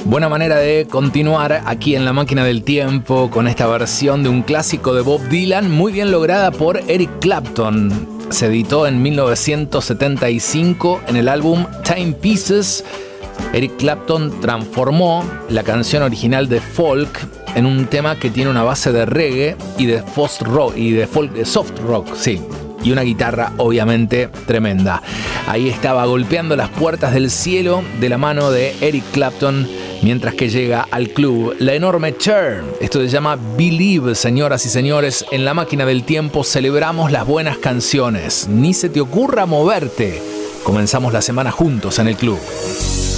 Buena manera de continuar aquí en La Máquina del Tiempo con esta versión de un clásico de Bob Dylan, muy bien lograda por Eric Clapton. Se editó en 1975 en el álbum Timepieces. Eric Clapton transformó la canción original de folk en un tema que tiene una base de reggae y de soft rock, sí. Y una guitarra obviamente tremenda. Ahí estaba golpeando las puertas del cielo de la mano de Eric Clapton mientras que llega al club la enorme Cher. Esto se llama Believe, señoras y señores. En La Máquina del Tiempo celebramos las buenas canciones. Ni se te ocurra moverte. Comenzamos la semana juntos en el club.